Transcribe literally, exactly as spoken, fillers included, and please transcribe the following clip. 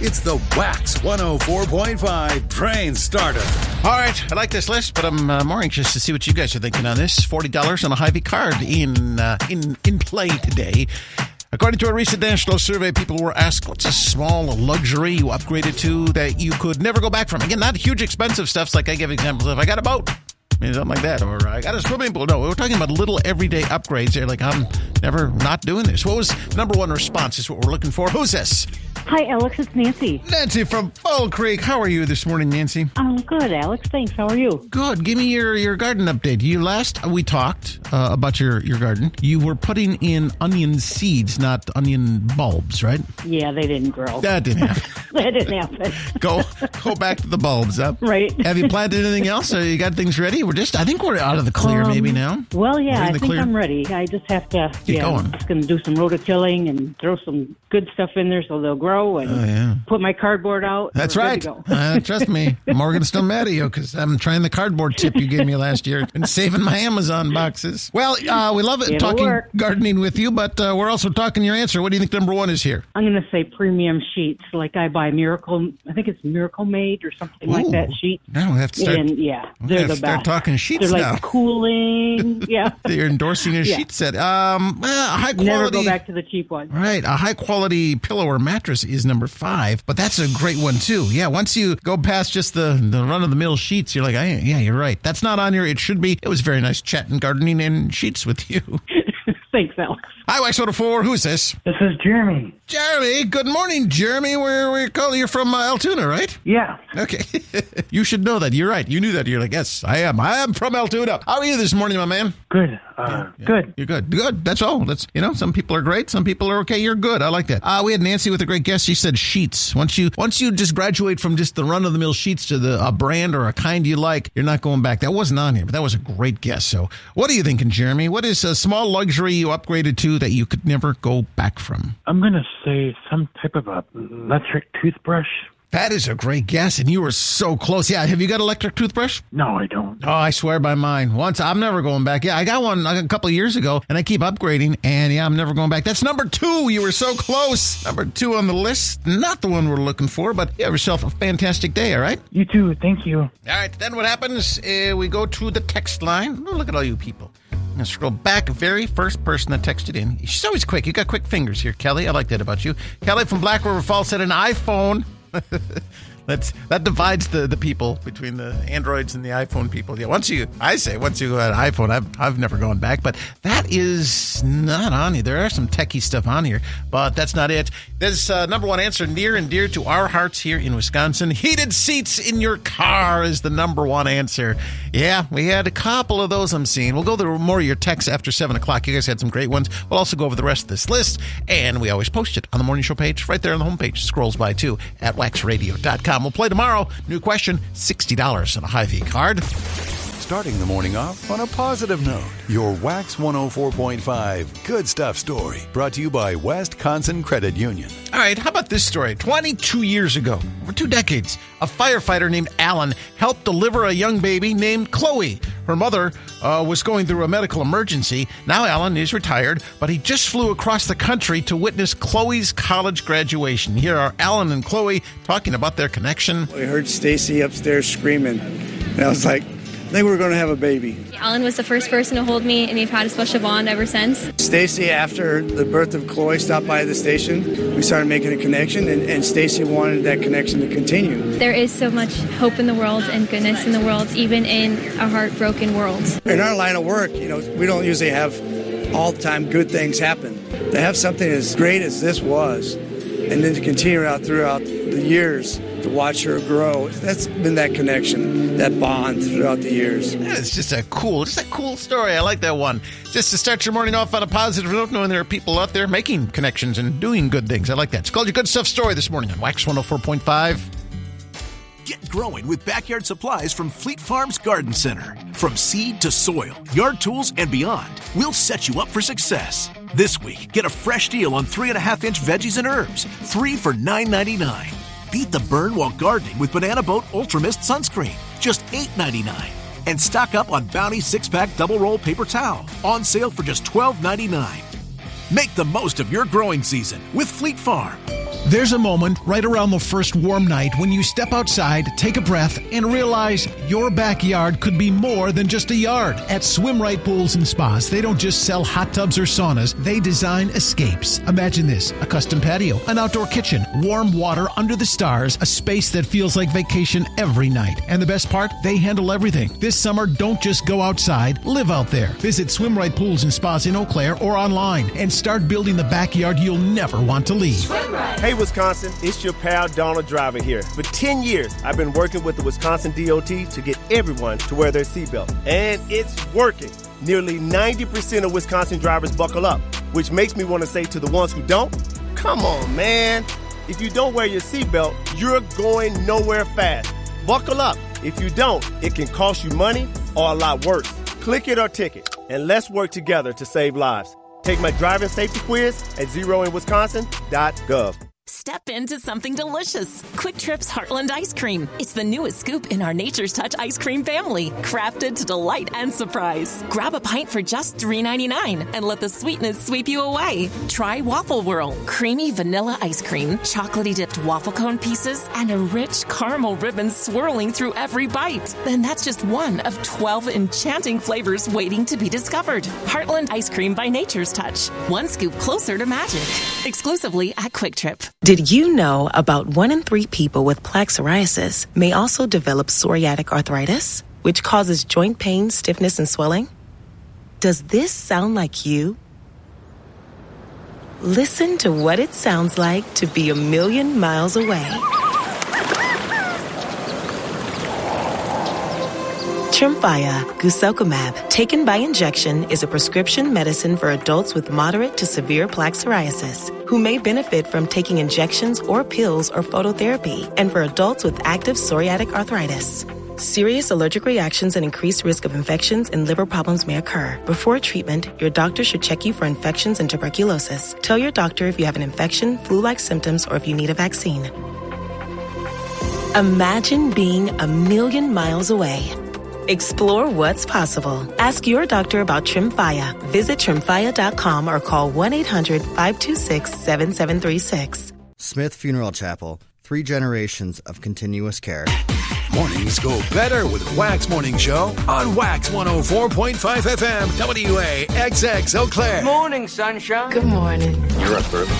It's the Wax one oh four point five Train Starter. All right, I like this list, but I'm uh, more anxious to see what you guys are thinking on this. forty dollars on a Hy-Vee card in, uh, in, in play today. According to a recent national survey, people were asked, what's a small luxury you upgraded to that you could never go back from? Again, not huge expensive stuff, like I give examples of, I got a boat, maybe something like that, or I got a swimming pool. No, we're talking about little everyday upgrades. They're like, I'm never not doing this. What was number one response is what we're looking for. Who's this? Hi, Alex. It's Nancy. Nancy from Fall Creek. How are you this morning, Nancy? I'm good, Alex. Thanks. How are you? Good. Give me your, your garden update. You last we talked uh, about your, your garden. You were putting in onion seeds, not onion bulbs, right? Yeah, they didn't grow. That didn't happen. That didn't happen. go go back to the bulbs, huh? Right. Have you planted anything else? Or you got things ready? We're just. I think we're out of the clear, um, maybe now. Well, yeah, I the think clear? I'm ready. I just have to. Get yeah, going. I'm just going to do some rototilling and throw some good stuff in there so they'll grow and Oh yeah. put my cardboard out. That's We're right. good to go. uh, trust me. Morgan's still mad at you because I'm trying the cardboard tip you gave me last year and saving my Amazon boxes. Well, uh, we love it It'll talking work. gardening with you, but uh, we're also talking your answer. What do you think number one is here? I'm going to say premium sheets, like I buy Miracle. I think it's Miracle Made or something like Ooh. that sheet. Now we have to start. And yeah, we they're have the to start best. talking sheets They're like now. cooling. Yeah. You're endorsing a Yeah. sheet set. Um, well, a high quality. Never go back to the cheap one. Right, a high quality pillow or mattress is number five, but that's a great one too. Yeah, once you go past just the, the run of the mill sheets, you're like, I, yeah, you're right. That's not on here. It should be. It was very nice chatting, gardening, and sheets with you. Thanks, Alex. Hi, Wax one oh four. Who's this? This is Jeremy. Jeremy. Good morning, Jeremy. Where we call you're from uh, Altoona, right? Yeah. Okay. You should know that. You're right. You knew that. You're like, yes, I am. I am from Altoona. How are you this morning, my man? Good. Uh, Yeah. Good. You're good. Good. That's all. That's, you know, some people are great. Some people are okay. You're good. I like that. Uh, we had Nancy with a great guest. She said sheets. Once you, once you just graduate from just the run of the mill sheets to the, a brand or a kind you like, you're not going back. That wasn't on here, but that was a great guess. So what are you thinking, Jeremy? What is a small luxury you upgraded to that you could never go back from? I'm going to say some type of a electric toothbrush. That is a great guess, and you were so close. Yeah, have you got an electric toothbrush? No, I don't. Oh, I swear by mine. Once, I'm never going back. Yeah, I got one a couple of years ago, and I keep upgrading, and yeah, I'm never going back. That's number two. You were so close. Number two on the list. Not the one we're looking for, but you have yourself a fantastic day, all right? You too. Thank you. All right, then what happens, uh, we go to the text line. Oh, look at all you people. I'm going to scroll back. Very first person that texted in. She's always quick. You got quick fingers here, Kelly. I like that about you. Kelly from Black River Falls said an iPhone. That's that divides the, the people between the Androids and the iPhone people. Yeah, once you, I say, once you got an iPhone, I've I've never gone back, but that is not on here. There are some techie stuff on here, but that's not it. There's uh, number one answer near and dear to our hearts here in Wisconsin. Heated seats in your car is the number one answer. Yeah, we had a couple of those I'm seeing. We'll go through more of your texts after seven o'clock. You guys had some great ones. We'll also go over the rest of this list, and we always post it on the morning show page right there on the homepage. Scrolls by too at wax radio dot com. We'll play tomorrow. New question, sixty dollars on a Hy-Vee card. Starting the morning off on a positive note. Your Wax one oh four point five Good Stuff story. Brought to you by Wisconsin Credit Union. All right, how about this story? twenty-two years ago, over two decades, a firefighter named Alan helped deliver a young baby named Chloe. Her mother uh, was going through a medical emergency. Now Alan is retired, but he just flew across the country to witness Chloe's college graduation. Here are Alan and Chloe talking about their connection. I heard Stacy upstairs screaming, and I was like, I think we're going to have a baby. Alan was the first person to hold me, and we've had a special bond ever since. Stacy, after the birth of Chloe, stopped by the station. We started making a connection, and, and Stacy wanted that connection to continue. There is so much hope in the world and goodness in the world, even in a heartbroken world. In our line of work, you know, we don't usually have all the time good things happen. To have something as great as this was, and then to continue out throughout the years, to watch her grow, that's been that connection, that bond throughout the years. Yeah, it's just a cool, just a cool story. I like that one. Just to start your morning off on a positive note, knowing there are people out there making connections and doing good things. I like that. It's called your Good Stuff story this morning on Wax one oh four point five. Get growing with backyard supplies from Fleet Farms Garden Center. From seed to soil, yard tools, and beyond, we'll set you up for success. This week, get a fresh deal on three and a half inch veggies and herbs, three for nine ninety-nine. Beat the burn while gardening with Banana Boat Ultra Mist Sunscreen, just eight ninety-nine. And stock up on Bounty six-pack double roll paper towel, on sale for just twelve ninety-nine. Make the most of your growing season with Fleet Farm. There's a moment right around the first warm night when you step outside, take a breath, and realize your backyard could be more than just a yard. At Swim Right Pools and Spas, they don't just sell hot tubs or saunas, they design escapes. Imagine this, a custom patio, an outdoor kitchen, warm water under the stars, a space that feels like vacation every night. And the best part, they handle everything. This summer, don't just go outside, live out there. Visit Swim Right Pools and Spas in Eau Claire or online and start building the backyard you'll never want to leave. Swim Right. Hey, Wisconsin, it's your pal Donald Driver here. For ten years, I've been working with the Wisconsin D O T to get everyone to wear their seatbelt. And it's working. Nearly ninety percent of Wisconsin drivers buckle up, which makes me want to say to the ones who don't, come on, man. If you don't wear your seatbelt, you're going nowhere fast. Buckle up. If you don't, it can cost you money or a lot worse. Click it or ticket, and let's work together to save lives. Take my driving safety quiz at zero in wisconsin dot gov. Step into something delicious. Quick Trip's Heartland Ice Cream. It's the newest scoop in our Nature's Touch ice cream family, crafted to delight and surprise. Grab a pint for just three ninety-nine and let the sweetness sweep you away. Try Waffle Whirl, creamy vanilla ice cream, chocolatey dipped waffle cone pieces, and a rich caramel ribbon swirling through every bite. Then that's just one of twelve enchanting flavors waiting to be discovered. Heartland Ice Cream by Nature's Touch. One scoop closer to magic. Exclusively at Quick Trip. Did you know about one in three people with plaque psoriasis may also develop psoriatic arthritis, which causes joint pain, stiffness, and swelling? Does this sound like you? Listen to what it sounds like to be a million miles away. Tremfya guselkumab, taken by injection, is a prescription medicine for adults with moderate to severe plaque psoriasis who may benefit from taking injections or pills or phototherapy, and for adults with active psoriatic arthritis. Serious allergic reactions and increased risk of infections and liver problems may occur. Before treatment, your doctor should check you for infections and tuberculosis. Tell your doctor if you have an infection, flu-like symptoms, or if you need a vaccine. Imagine being a million miles away. Explore what's possible. Ask your doctor about Tremfya. Visit tremfya dot com or call one eight hundred five two six seven seven three six. Smith Funeral Chapel. Three generations of continuous care. Mornings go better with Wax Morning Show on Wax one oh four point five F M, W A X X Eau Claire. Morning, sunshine. Good morning. You're up, Bert.